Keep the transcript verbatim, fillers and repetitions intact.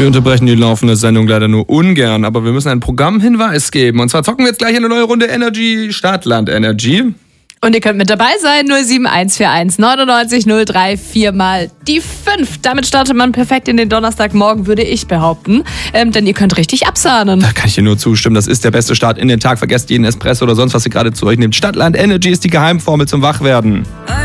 Wir unterbrechen die laufende Sendung leider nur ungern, aber wir müssen einen Programmhinweis geben. Und zwar zocken wir jetzt gleich eine neue Runde Energy, Stadtland Energy. Und ihr könnt mit dabei sein, null sieben eins vier eins neunundneunzig null drei vier mal die fünf. Damit startet man perfekt in den Donnerstagmorgen, würde ich behaupten. Ähm, denn ihr könnt richtig absahnen. Da kann ich dir nur zustimmen, das ist der beste Start in den Tag. Vergesst jeden Espresso oder sonst, was ihr gerade zu euch nehmt. Stadtland Energy ist die Geheimformel zum Wachwerden.